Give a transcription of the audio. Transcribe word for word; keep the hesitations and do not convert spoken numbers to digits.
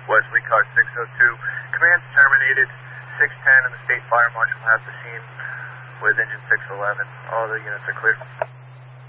Wesley, car six oh two. Command's terminated. six ten and the State Fire Marshal has the scene with engine six eleven. All the units are clear.